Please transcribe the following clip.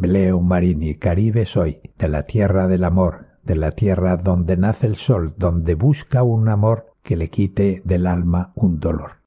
Bleu Marini, Caribe soy, de la tierra del amor, de la tierra donde nace el sol, donde busca un amor que le quite del alma un dolor.